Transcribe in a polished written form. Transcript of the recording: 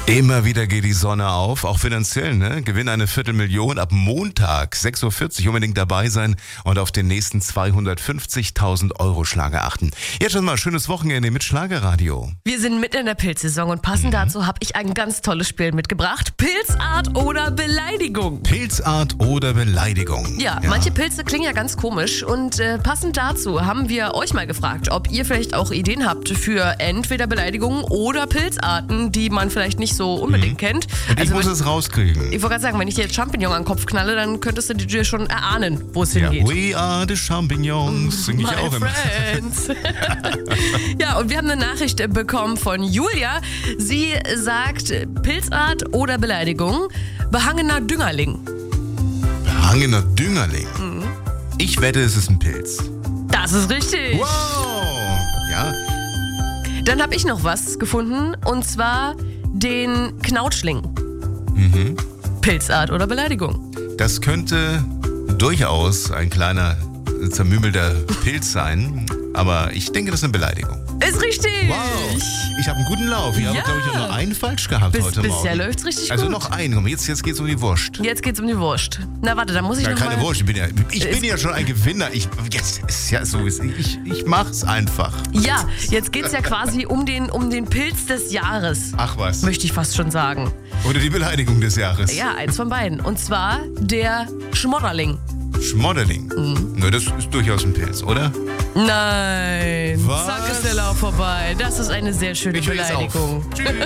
Immer wieder geht die Sonne auf, auch finanziell, ne? Gewinn eine Viertelmillion ab Montag, 6.40 Uhr unbedingt dabei sein und auf den nächsten 250.000 € Schlager achten. Jetzt schon mal schönes Wochenende mit Schlagerradio. Wir sind mitten in der Pilzsaison und passend dazu habe ich ein ganz tolles Spiel mitgebracht. Pilzart oder Beleidigung. Pilzart oder Beleidigung. Ja, manche Pilze klingen ja ganz komisch und passend dazu haben wir euch mal gefragt, ob ihr vielleicht auch Ideen habt für entweder Beleidigungen oder Pilzarten, die man vielleicht nicht so unbedingt kennt. Und ich muss es rauskriegen. Ich wollte gerade sagen, wenn ich dir jetzt Champignon an den Kopf knalle, dann könntest du dir schon erahnen, wo es hingeht. We are the Champignons, singe ich auch immer. Friends. Ja, und wir haben eine Nachricht bekommen von Julia. Sie sagt, Pilzart oder Beleidigung, behangener Düngerling. Behangener Düngerling? Ich wette, es ist ein Pilz. Das ist richtig. Wow! Ja. Dann habe ich noch was gefunden, und zwar den Knautschling. Pilzart oder Beleidigung. Das könnte durchaus ein kleiner, zermümmelter Pilz sein, aber ich denke, das ist eine Beleidigung. Ist richtig. Wow, ich habe einen guten Lauf. Ich habe, glaube ich, nur einen falsch gehabt heute Morgen. Bisher läuft's richtig also gut. noch einen. Komm, jetzt geht's um die Wurst. Jetzt geht's um die Wurst. Na warte, da muss ich Ja, noch keine mal... Wurst, ich bin ja schon ein Gewinner. Jetzt ist ja so, ich mach's einfach. Ja, jetzt geht's ja quasi um den Pilz des Jahres. Ach was. Möchte ich fast schon sagen. Oder die Beleidigung des Jahres. Ja, eins von beiden. Und zwar der Schmodderling. Schmodderling. Na, das ist durchaus ein Pilz, oder? Nein. Was? Zack ist der Lauf vorbei. Das ist eine sehr schöne Ich höre jetzt auf. Beleidigung. Tschüss.